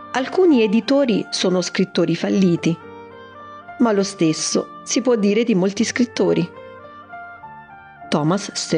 Alcuni editori sono scrittori falliti, ma lo stesso si può dire di molti scrittori. Thomas